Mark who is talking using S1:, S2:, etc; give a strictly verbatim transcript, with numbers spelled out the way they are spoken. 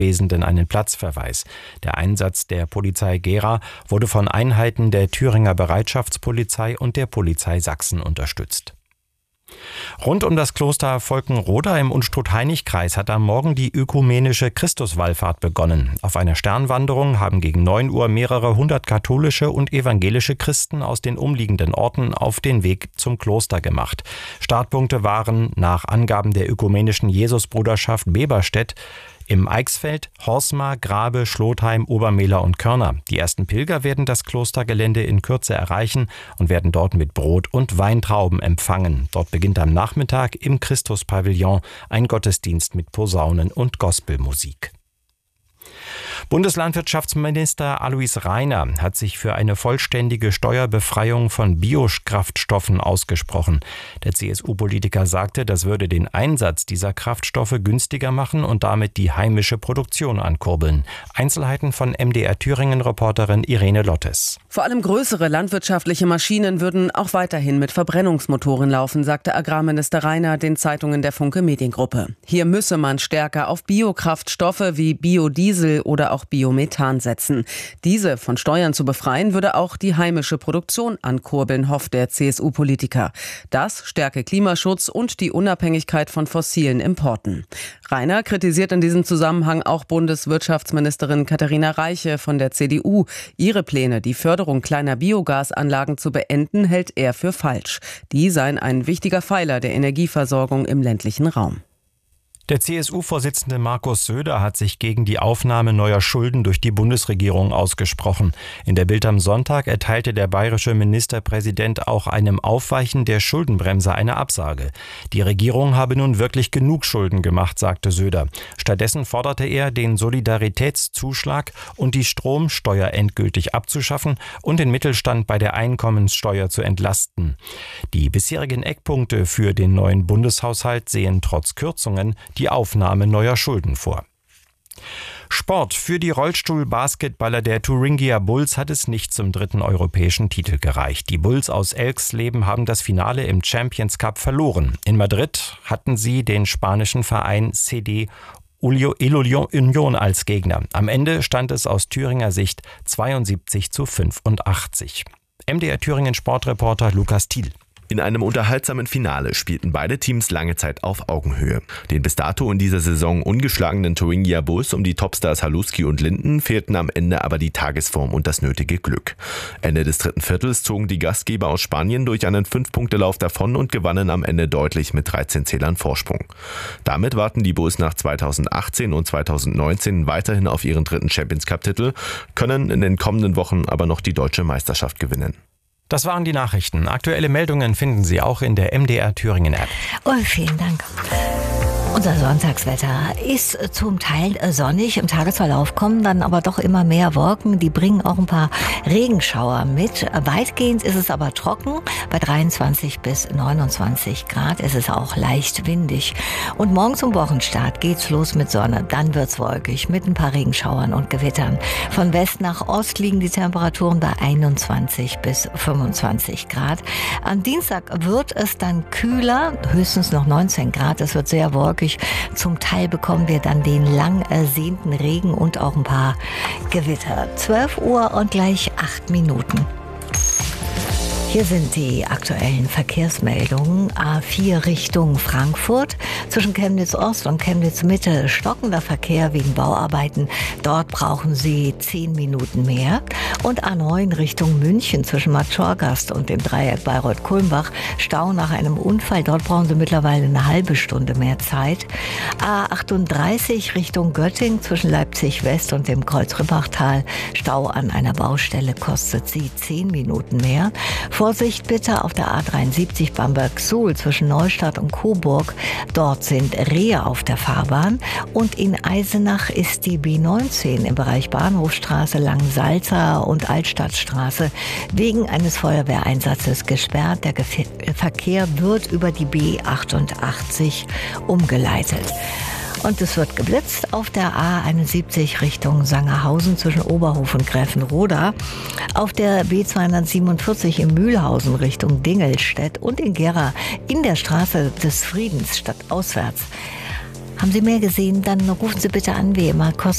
S1: Anwesenden einen Platzverweis. Der Einsatz der Polizei Gera wurde von Einheiten der Thüringer Bereitschaftspolizei und der Polizei Sachsen unterstützt. Rund um das Kloster Volkenroda im Unstrut-Hainich-Kreis hat am Morgen die ökumenische Christuswallfahrt begonnen. Auf einer Sternwanderung haben gegen neun Uhr mehrere hundert katholische und evangelische Christen aus den umliegenden Orten auf den Weg zum Kloster gemacht. Startpunkte waren nach Angaben der ökumenischen Jesusbruderschaft Beberstedt im Eichsfeld, Horsmar, Grabe, Schlotheim, Obermehler und Körner. Die ersten Pilger werden das Klostergelände in Kürze erreichen und werden dort mit Brot und Weintrauben empfangen. Dort beginnt am Nachmittag im Christuspavillon ein Gottesdienst mit Posaunen und Gospelmusik. Bundeslandwirtschaftsminister Alois Rainer hat sich für eine vollständige Steuerbefreiung von Biokraftstoffen ausgesprochen. Der C S U-Politiker sagte, das würde den Einsatz dieser Kraftstoffe günstiger machen und damit die heimische Produktion ankurbeln. Einzelheiten von M D R Thüringen-Reporterin Irene Lottes.
S2: Vor allem größere landwirtschaftliche Maschinen würden auch weiterhin mit Verbrennungsmotoren laufen, sagte Agrarminister Rainer den Zeitungen der Funke Mediengruppe. Hier müsse man stärker auf Biokraftstoffe wie Biodiesel oder auch Biomethan setzen. Diese von Steuern zu befreien, würde auch die heimische Produktion ankurbeln, hofft der C S U-Politiker. Das stärke Klimaschutz und die Unabhängigkeit von fossilen Importen. Rainer kritisiert in diesem Zusammenhang auch Bundeswirtschaftsministerin Katharina Reiche von der C D U. Ihre Pläne, die Förderung kleiner Biogasanlagen zu beenden, hält er für falsch. Die seien ein wichtiger Pfeiler der Energieversorgung im ländlichen Raum.
S1: Der C S U-Vorsitzende Markus Söder hat sich gegen die Aufnahme neuer Schulden durch die Bundesregierung ausgesprochen. In der Bild am Sonntag erteilte der bayerische Ministerpräsident auch einem Aufweichen der Schuldenbremse eine Absage. Die Regierung habe nun wirklich genug Schulden gemacht, sagte Söder. Stattdessen forderte er, den Solidaritätszuschlag und die Stromsteuer endgültig abzuschaffen und den Mittelstand bei der Einkommenssteuer zu entlasten. Die bisherigen Eckpunkte für den neuen Bundeshaushalt sehen trotz Kürzungen die Aufnahme neuer Schulden vor. Sport. Für die Rollstuhl-Basketballer der Thuringia Bulls hat es nicht zum dritten europäischen Titel gereicht. Die Bulls aus Elxleben haben das Finale im Champions Cup verloren. In Madrid hatten sie den spanischen Verein C D Union als Gegner. Am Ende stand es aus Thüringer Sicht zweiundsiebzig zu fünfundachtzig. M D R Thüringen Sportreporter Lukas Thiel.
S3: In einem unterhaltsamen Finale spielten beide Teams lange Zeit auf Augenhöhe. Den bis dato in dieser Saison ungeschlagenen Thuringia Bulls um die Topstars Haluski und Linden fehlten am Ende aber die Tagesform und das nötige Glück. Ende des dritten Viertels zogen die Gastgeber aus Spanien durch einen Fünf-Punkte-Lauf davon und gewannen am Ende deutlich mit dreizehn Zählern Vorsprung. Damit warten die Bulls nach zweitausendachtzehn und zweitausendneunzehn weiterhin auf ihren dritten Champions-Cup-Titel, können in den kommenden Wochen aber noch die deutsche Meisterschaft gewinnen.
S1: Das waren die Nachrichten. Aktuelle Meldungen finden Sie auch in der M D R Thüringen App.
S4: Oh, vielen Dank. Unser Sonntagswetter ist zum Teil sonnig. Im Tagesverlauf kommen dann aber doch immer mehr Wolken. Die bringen auch ein paar Regenschauer mit. Weitgehend ist es aber trocken. Bei dreiundzwanzig bis neunundzwanzig Grad ist es auch leicht windig. Und morgen zum Wochenstart geht's los mit Sonne. Dann wird's wolkig mit ein paar Regenschauern und Gewittern. Von West nach Ost liegen die Temperaturen bei einundzwanzig bis fünfundzwanzig Grad. Am Dienstag wird es dann kühler, höchstens noch neunzehn Grad. Es wird sehr wolkig. Zum Teil bekommen wir dann den lang ersehnten Regen und auch ein paar Gewitter. zwölf Uhr und gleich acht Minuten. Hier sind die aktuellen Verkehrsmeldungen. A vier Richtung Frankfurt. Zwischen Chemnitz Ost und Chemnitz Mitte stockender Verkehr wegen Bauarbeiten. Dort brauchen Sie zehn Minuten mehr. Und A neun Richtung München zwischen Matschorgast und dem Dreieck Bayreuth-Kulmbach. Stau nach einem Unfall. Dort brauchen Sie mittlerweile eine halbe Stunde mehr Zeit. A achtunddreißig Richtung Göttingen zwischen Leipzig West und dem Kreuz Rippachtal. Stau an einer Baustelle kostet Sie zehn Minuten mehr. Vorsicht bitte auf der A dreiundsiebzig Bamberg-Suhl zwischen Neustadt und Coburg. Dort sind Rehe auf der Fahrbahn. Und in Eisenach ist die B neunzehn im Bereich Bahnhofstraße, Langensalza und Altstadtstraße wegen eines Feuerwehreinsatzes gesperrt. Der Gef- Verkehr wird über die B achtundachtzig umgeleitet. Und es wird geblitzt auf der A einundsiebzig Richtung Sangerhausen zwischen Oberhof und Gräfenroda, auf der B zweihundertsiebenundvierzig in Mühlhausen Richtung Dingelstedt und in Gera in der Straße des Friedens stadtauswärts. Haben Sie mehr gesehen? Dann rufen Sie bitte an, wie immer, kostenlos.